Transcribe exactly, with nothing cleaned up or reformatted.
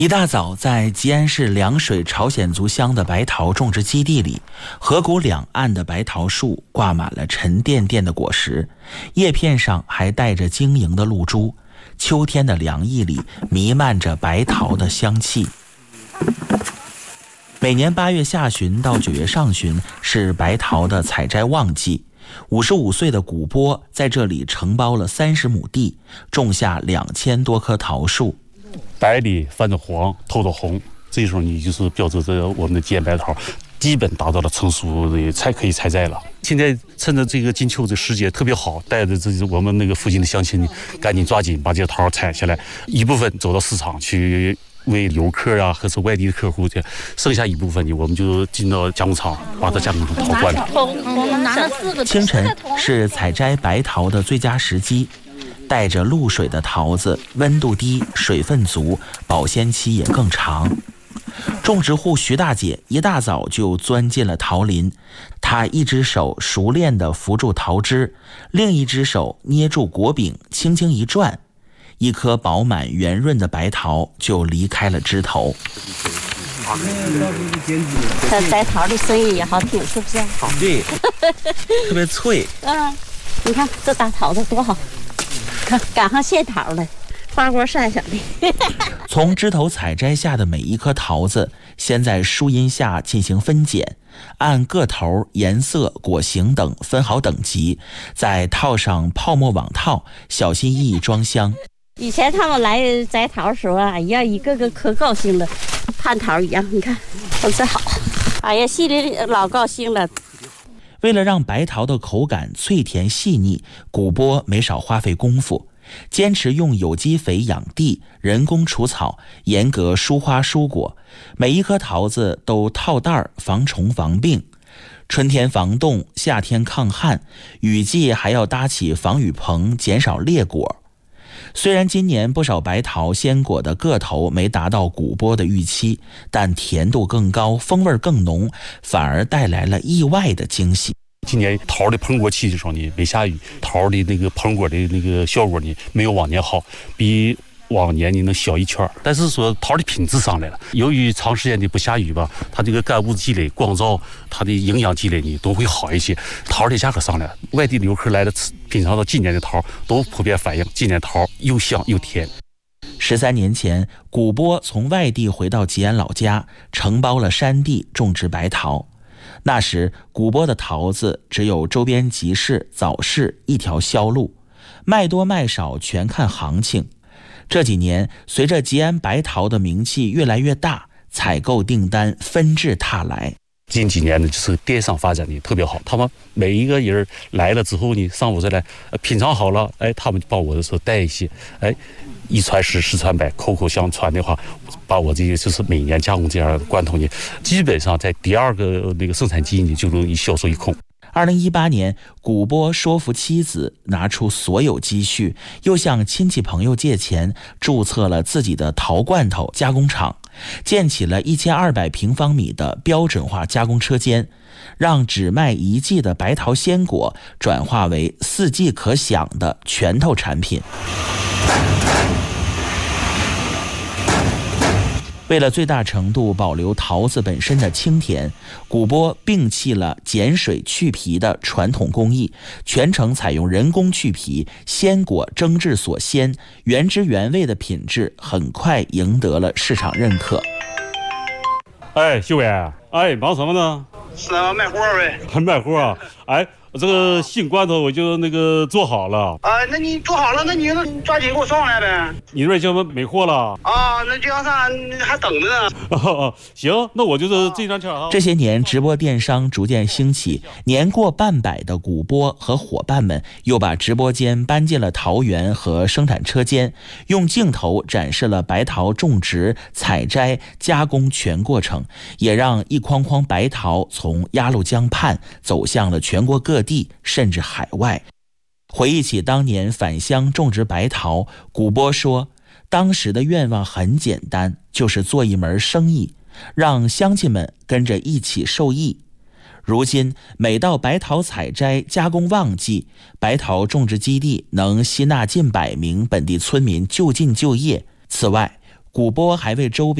一大早，在吉安市凉水朝鲜族乡的白桃种植基地里，河谷两岸的白桃树挂满了沉甸甸的果实，叶片上还带着晶莹的露珠。秋天的凉意里弥漫着白桃的香气。每年八月下旬到九月上旬是白桃的采摘旺季。五十五岁的古波在这里承包了三十亩地，种下两千多棵桃树。 白里泛着黄，透着红，这时候你就是标志着我们的吉安白桃基本达到了成熟的才可以采摘了。现在趁着这个金秋的时节特别好，带着这我们那个附近的乡亲赶紧抓紧把这些桃采下来，一部分走到市场去为游客啊，或是外地的客户去，剩下一部分呢，我们就进到加工厂，把它加工成桃罐头。 清晨是采摘白桃的最佳时机，带着露水的桃子温度低，水分足，保鲜期也更长。种植户徐大姐一大早就钻进了桃林，她一只手熟练地扶住桃枝，另一只手捏住果柄，轻轻一转，一颗饱满圆润的白桃就离开了枝头。 这摘桃的声音也好听，是不是？ 对，特别脆。 嗯，你看这大桃子多好，看赶上现桃了，花果山上的。 从枝头采摘下的每一颗桃子，先在树荫下进行分拣，按个头、颜色、果形等分好等级，再套上泡沫网套，小心翼翼装箱。 以前他们来摘桃的时候，哎呀，一个个可高兴了，盼桃一样。你看，都是好，哎呀，心里老高兴了。 为了让白桃的口感脆甜细腻，古波没少花费功夫，坚持用有机肥养地，人工除草，严格疏花疏果，每一颗桃子都套袋防虫防病。春天防冻，夏天抗旱，雨季还要搭起防雨棚，减少裂果。虽然今年不少白桃鲜果的个头没达到古波的预期，但甜度更高，风味更浓，反而带来了意外的惊喜。 今年桃的膨果期的时候呢，没下雨，桃的那个膨果的那个效果呢，没有往年好，比往年呢能小一圈，但是说桃的品质上来了。由于长时间的不下雨吧，它这个干物积累、光照，它的营养积累呢都会好一些，桃的价格上来了。外地游客来了品尝到今年的桃，都普遍反映今年桃又香又甜。 十三年前，古波从外地回到吉安老家，承包了山地种植白桃。那时古波的桃子只有周边集市、早市一条销路，卖多卖少全看行情。这几年，随着吉安白桃的名气越来越大，采购订单纷至沓来。 近几年呢，就是电商发展的特别好，他们每一个人来了之后呢，上午再来品尝好了，哎，他们就帮我的时候带一些，哎，一传十，十传百，口口相传的话，把我这个就是每年加工这样的罐头呢，基本上在第二个那个生产季呢就容易销售一空。 二零一八年，古波说服妻子拿出所有积蓄，又向亲戚朋友借钱，注册了自己的桃罐头加工厂，建起了一千二百平方米的标准化加工车间，让只卖一季的白桃鲜果转化为四季可享的拳头产品。为了最大程度保留桃子本身的清甜，古波摒弃了碱水去皮的传统工艺，全程采用人工去皮，鲜果蒸制所鲜，原汁原味的品质很快赢得了市场认可。 哎，秀伟，哎，忙什么呢？ 是啊，卖货呗。 还卖货啊？哎，这个新罐头我就那个做好了。 啊，那你做好了，那你抓紧给我送来呗。 你那边就没货了？ 啊，那这样啥还等着呢。 哦，行，那我就是这张签啊。 这些年，直播电商逐渐兴起，年过半百的古波和伙伴们又把直播间搬进了桃园和生产车间，用镜头展示了白桃种植、采摘、加工全过程，也让一筐筐白桃从鸭绿江畔走向了全国各地，甚至海外。回忆起当年返乡种植白桃，古波说，当时的愿望很简单，就是做一门生意，让乡亲们跟着一起受益。如今每到白桃采摘加工旺季，白桃种植基地能吸纳近百名本地村民就近就业。此外， 鼓波还为周边